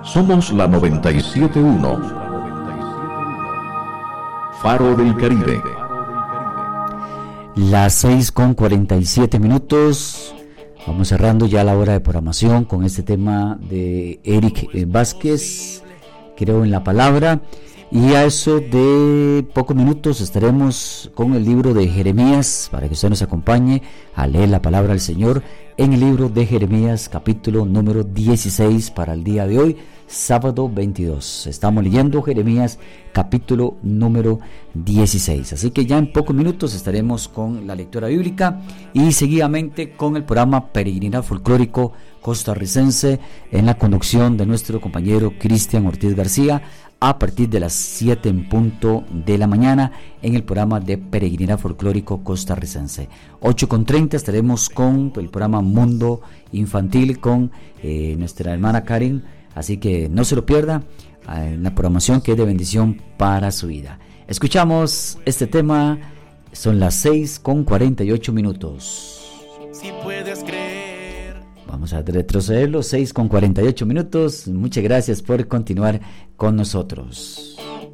Somos la 97.1, Faro del Caribe. Las 6:47. Vamos cerrando ya la hora de programación con este tema de Eric Vázquez, Creo en la Palabra. Y a eso de pocos minutos estaremos con el libro de Jeremías, para que usted nos acompañe a leer la palabra del Señor en el libro de Jeremías, capítulo número 16, para el día de hoy, sábado 22. Estamos leyendo Jeremías, capítulo número 16. Así que ya en pocos minutos estaremos con la lectura bíblica y seguidamente con el programa Peregrinar Folclórico Costarricense en la conducción de nuestro compañero Cristian Ortiz García, a partir de las 7 en punto de la mañana en el programa de Peregrinar Folclórico Costarricense. 8:30 estaremos con el programa Mundo Infantil con nuestra hermana Karen, así que no se lo pierda en la programación que es de bendición para su vida. Escuchamos este tema, son las 6:48. Si puedes creer. Vamos a retroceder los 6:48. Muchas gracias por continuar con nosotros.